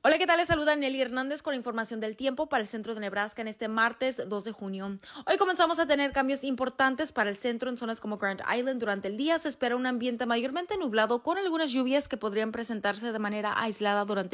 Hola, ¿qué tal? Les saluda Nelly Hernández con la información del tiempo para el centro de Nebraska en este martes 2 de junio. Hoy comenzamos a tener cambios importantes para el centro en zonas como Grand Island. Durante el día se espera un ambiente mayormente nublado con algunas lluvias que podrían presentarse de manera aislada durante